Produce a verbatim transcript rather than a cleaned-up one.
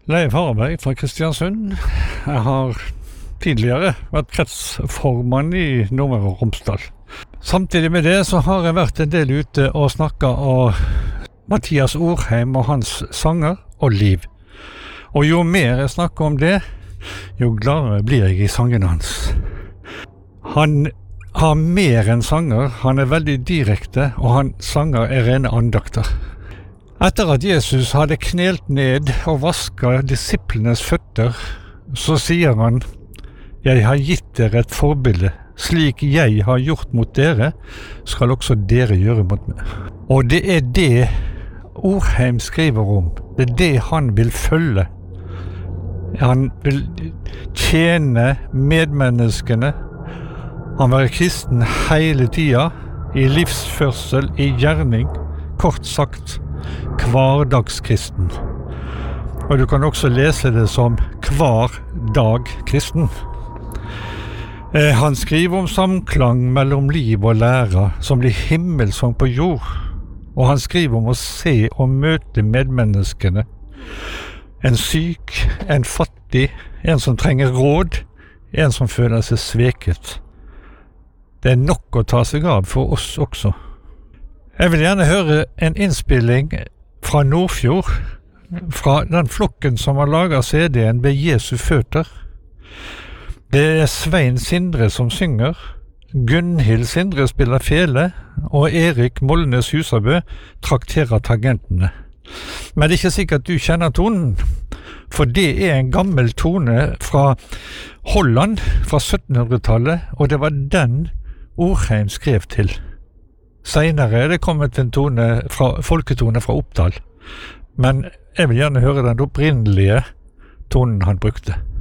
Leif Harberg fra Kristiansund. Jeg har tidligere vært kretsformann i Nordmøre og Romsdal. Samtidig med det så har jeg vært en del ute og snakket av Mathias Orheim og hans sanger og liv. Og jo mer jeg snakker om det, jo gladere blir jeg i sangen hans. Han har mer enn sanger, han er veldig direkte, og han sanger er rene andakter. Etter at Jesus hadde knelt ned og vasket disiplenes føtter, så sier han, «Jeg har gitt dere et forbilde. Slik jeg har gjort mot dere, skal også dere gjøre mot meg.» Og det er det Orheim skriver om. Det er det han vil følge. Han vil tjene medmenneskene. Han vil være kristen hele tida, i livsførsel, i gjerning, kort sagt, hverdagskristen. Og du kan også lese det som hver dag kristen. Eh, han skriver om samklang mellom liv og lære, som blir himmelsang på jord. Og han skriver om å se og møte medmenneskene. En syk, en fattig, en som trenger råd, en som føler seg sveket. Det er nok å ta seg av for oss også. Jeg vil gjerne høre en innspilling fra Nordfjord, fra den flokken som har laget C D-en ved Jesu føtter. Det er Svein Sindre som synger, Gunnhild Sindre spiller fele, og Erik Molnes Husabø trakterer tangentene. Men det er ikke sikkert du kjenner tonen, for det er en gammel tone fra Holland fra syttenhundretallet, og det var den Orheim skrev til. Senere er det kommet en tone fra, folketone fra Oppdal, men jeg vil gjerne høre den opprinnelige tonen han brukte.